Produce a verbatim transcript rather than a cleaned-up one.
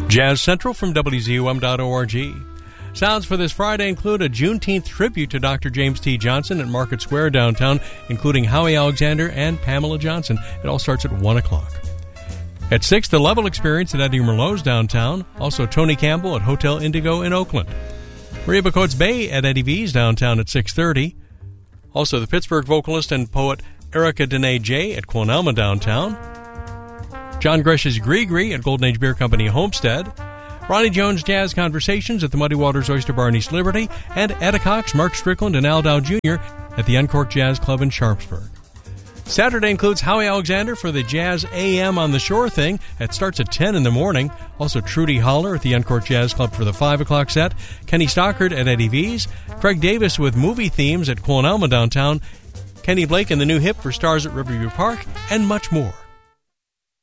Jazz Central from W Z U M dot org. Sounds for this Friday include a Juneteenth tribute to Doctor James T. Johnson at Market Square downtown, including Howie Alexander and Pamela Johnson. It all starts at one o'clock. At six, the Level Experience at Eddie Merlot's downtown. Also, Tony Campbell at Hotel Indigo in Oakland. Maria Bacote's Bay at Eddie V's downtown at six thirty. Also, the Pittsburgh vocalist and poet Erica Dene J. at Quonelma downtown. John Gresh's Gree-Gree at Golden Age Beer Company Homestead. Ronnie Jones Jazz Conversations at the Muddy Waters Oyster Bar in East Liberty. And Etta Cox, Mark Strickland, and Al Dow Junior at the Uncorked Jazz Club in Sharpsburg. Saturday includes Howie Alexander for the Jazz A M on the Shore thing. It starts at ten in the morning. Also, Trudy Holler at the Uncorked Jazz Club for the five o'clock set. Kenny Stockard at Eddie V's. Craig Davis with movie themes at Quonelma downtown. Kenny Blake and the New Hip for Stars at Riverview Park. And much more.